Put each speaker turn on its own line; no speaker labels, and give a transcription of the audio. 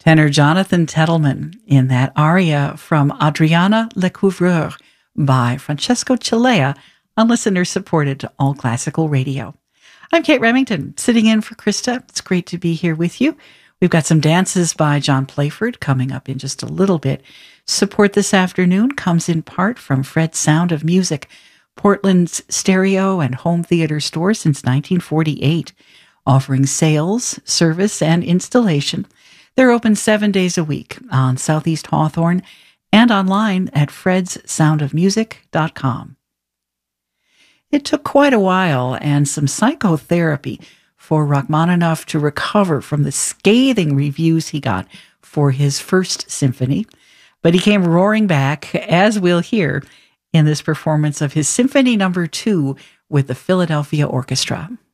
Tenor Jonathan Tettleman in that aria from Adriana Lecouvreur by Francesco Cilea on listener-supported All Classical Radio. I'm Kate Remington, sitting in for Krista. It's great to be here with you. We've got some dances by John Playford coming up in just a little bit. Support this afternoon comes in part from Fred's Sound of Music, Portland's stereo and home theater store since 1948, offering sales, service, and installation. They're open 7 days a week on Southeast Hawthorne and online at fredssoundofmusic.com. It took quite a while and some psychotherapy for Rachmaninoff to recover from the scathing reviews he got for his first symphony, but he came roaring back, as we'll hear in this performance of his Symphony No. 2 with the Philadelphia Orchestra.